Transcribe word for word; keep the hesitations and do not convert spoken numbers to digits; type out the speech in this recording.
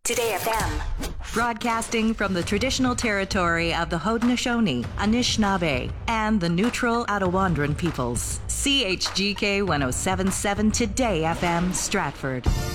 Today F M. Broadcasting from the traditional territory of the Haudenosaunee, Anishinaabe, and the neutral Attawandaron peoples. C H G K one oh seven point seven Today F M, Stratford.